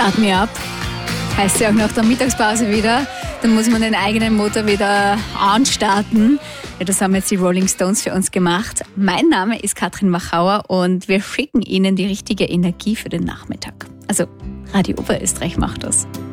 Start Me Up. Heißt ja auch nach der Mittagspause wieder. Dann muss man den eigenen Motor wieder anstarten. Ja, das haben jetzt die Rolling Stones für uns gemacht. Mein Name ist Katrin Machauer und wir schicken Ihnen die richtige Energie für den Nachmittag. Also Radio Oberösterreich macht das.